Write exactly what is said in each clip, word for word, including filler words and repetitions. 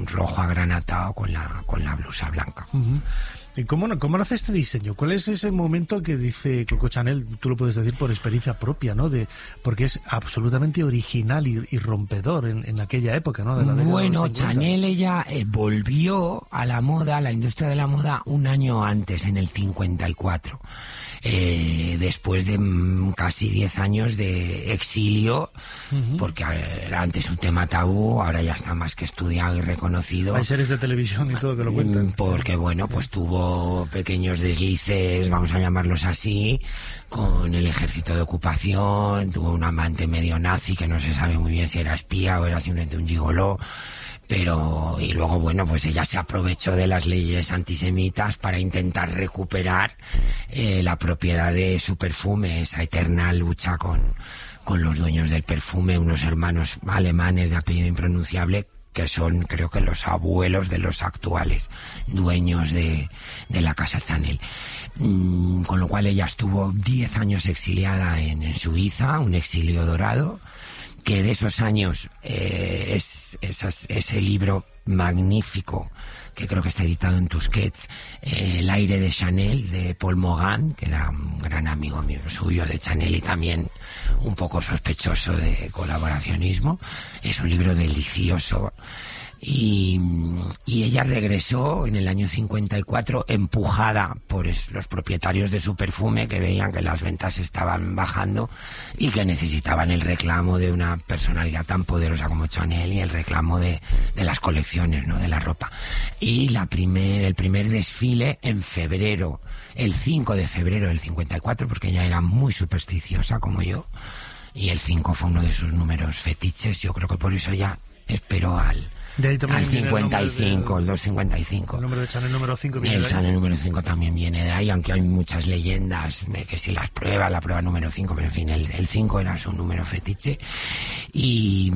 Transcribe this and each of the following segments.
rojo agranatado con la, con la blusa blanca. Uh-huh. ¿Y cómo, cómo nace este diseño? ¿Cuál es ese momento que dice Coco Chanel? Tú lo puedes decir por experiencia propia, ¿no? De, porque es absolutamente original y, y rompedor en, en aquella época, ¿no? De la bueno, de Chanel ella eh, volvió a la moda, a la industria de la moda, un año antes, en el cincuenta y cuatro. Eh, después de mm, casi diez años de exilio, uh-huh. porque era antes un tema tabú, ahora ya está más que estudiado y reconocido. Hay series de televisión y todo que lo cuentan. Porque, bueno, pues tuvo pequeños deslices, vamos a llamarlos así, con el ejército de ocupación, tuvo un amante medio nazi que no se sabe muy bien si era espía o era simplemente un gigoló. Pero, y luego, bueno, pues ella se aprovechó de las leyes antisemitas para intentar recuperar eh, la propiedad de su perfume, esa eterna lucha con, con los dueños del perfume, unos hermanos alemanes de apellido impronunciable, que son, creo que, los abuelos de los actuales dueños de, de la casa Chanel. Mm, con lo cual ella estuvo diez años exiliada en, en Suiza, un exilio dorado, que de esos años eh, es, es ese libro magnífico que creo que está editado en Tusquets, eh, El aire de Chanel, de Paul Morand, que era un gran amigo mío suyo de Chanel y también un poco sospechoso de colaboracionismo. Es un libro delicioso. Y, y ella regresó en el año cincuenta y cuatro empujada por es, los propietarios de su perfume, que veían que las ventas estaban bajando y que necesitaban el reclamo de una personalidad tan poderosa como Chanel y el reclamo de, de las colecciones, ¿no?, de la ropa. Y la primer, el primer desfile en febrero, el cinco de febrero del cincuenta y cuatro, porque ella era muy supersticiosa como yo, y el cinco fue uno de sus números fetiches. Yo creo que por eso ya esperó al al cincuenta y cinco, el, el doscientos cincuenta y cinco. El número de Chanel número cinco viene el de ahí. Chanel número cinco también viene de ahí, aunque hay muchas leyendas que si las pruebas, la prueba número cinco, pero en fin, el, el cinco era su número fetiche. Y,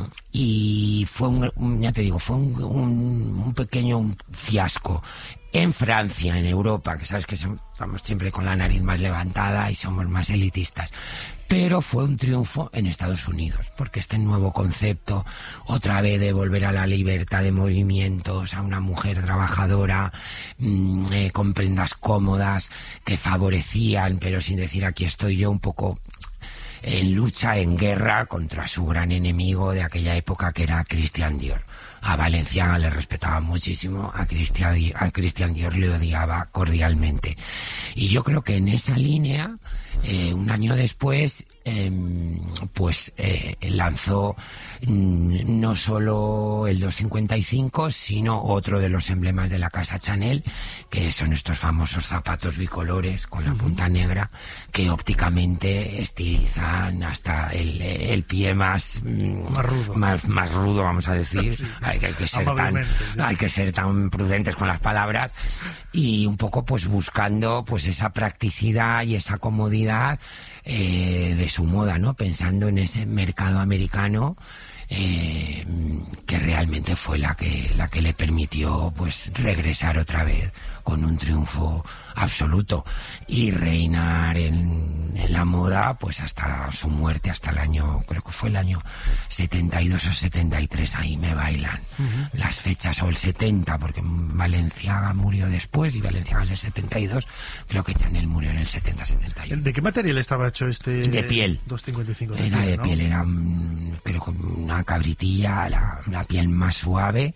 y fue un, ya te digo, fue un, un, un pequeño fiasco. En Francia, en Europa, que sabes que son, estamos siempre con la nariz más levantada y somos más elitistas, pero fue un triunfo en Estados Unidos, porque este nuevo concepto, otra vez de volver a la libertad de movimientos, a una mujer trabajadora, mmm, eh, con prendas cómodas, que favorecían, pero sin decir aquí estoy yo, un poco en lucha, en guerra contra su gran enemigo de aquella época, que era Christian Dior. A Balenciaga le respetaba muchísimo, a Christian, a Christian Dior le odiaba cordialmente. Y yo creo que en esa línea, eh, un año después, eh, pues eh, lanzó mm, no solo el doscientos cincuenta y cinco, sino otro de los emblemas de la casa Chanel, que son estos famosos zapatos bicolores con la punta negra, que ópticamente estilizan hasta el, el pie más, más rudo, más, más rudo, vamos a decir. Sí. Hay, hay que ser tan, ¿no? hay que ser tan prudentes con las palabras, y un poco pues buscando pues esa practicidad y esa comodidad eh, de su moda, ¿no? Pensando en ese mercado americano eh, que realmente fue la que la que le permitió pues regresar otra vez con un triunfo absoluto y reinar en, en la moda pues hasta su muerte, hasta el año, creo que fue el año setenta y dos o setenta y tres, ahí me bailan uh-huh. las fechas, o el setenta, porque Balenciaga murió después y Balenciaga es el setenta y dos, creo que Chanel murió en el setenta setenta y uno. ¿De qué material estaba hecho este? De piel. doscientos cincuenta y cinco. De era piel, de ¿no? piel, era pero con una cabritilla, la, la piel más suave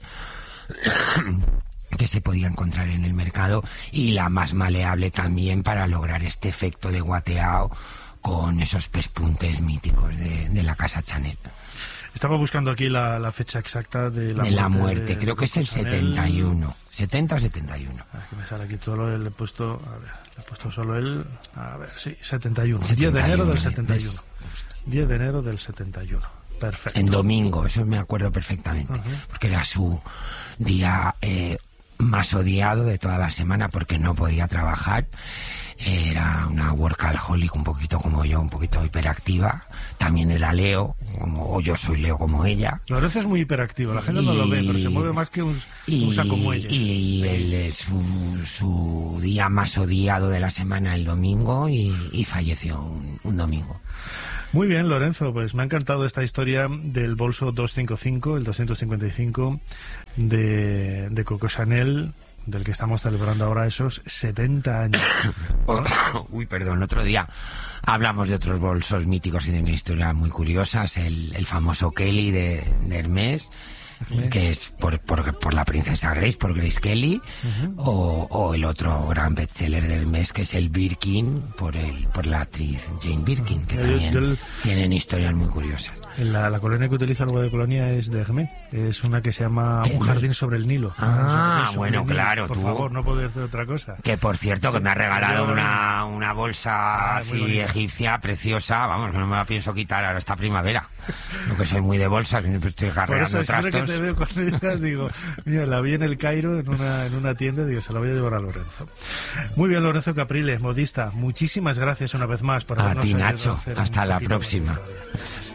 que se podía encontrar en el mercado, y la más maleable también, para lograr este efecto de guateado con esos pespuntes míticos de, de la casa Chanel. Estaba buscando aquí la, la fecha exacta de la de muerte. La muerte. De, creo de que es el Chanel. setenta y uno. setenta o setenta y uno. Aquí me sale aquí todo lo le he puesto, a ver, le he puesto solo el, a ver, sí, setenta y uno. setenta y uno diez de enero del setenta y uno. ¿ves? diez de enero del setenta y uno. Perfecto. En domingo, eso me acuerdo perfectamente, uh-huh. porque era su día eh, más odiado de toda la semana, porque no podía trabajar. Era una workaholic un poquito como yo, un poquito hiperactiva. También era Leo, como, o yo soy Leo como ella. Lorenzo es muy hiperactivo, la gente y, no lo ve, pero se mueve más que un, y, un saco muelles. Y el, su, su día más odiado de la semana, el domingo, y, y falleció un, un domingo. Muy bien, Lorenzo, pues me ha encantado esta historia del bolso doscientos cincuenta y cinco, el doscientos cincuenta y cinco de, de Coco Chanel, del que estamos celebrando ahora esos setenta años. Uy, perdón, otro día hablamos de otros bolsos míticos y de una historia muy curiosas, el, el famoso Kelly de, de Hermès, que es por, por, por la princesa Grace, por Grace Kelly, uh-huh. o, o el otro gran bestseller de Hermès, que es el Birkin, por el por la actriz Jane Birkin, que uh-huh. también yo, yo el, tienen historias muy curiosas. La, la colonia que utiliza el Bois de Colonia es de Hermès, es una que se llama Un jardín sobre el Nilo. Ah, sobre, sobre bueno, Nilo. claro, por tú. Por favor, no puedo decir otra cosa. Que por cierto, que me ha regalado una, una bolsa ah, así egipcia, preciosa, vamos, que no me la pienso quitar ahora esta primavera. Lo que soy muy de bolsas, estoy cargando trastos. Siempre que te veo con ella, digo, mira, la vi en el Cairo, en una, en una tienda, digo, se la voy a llevar a Lorenzo. Muy bien, Lorenzo Caprile, modista, muchísimas gracias una vez más por a habernos ti, Nacho, hasta la próxima.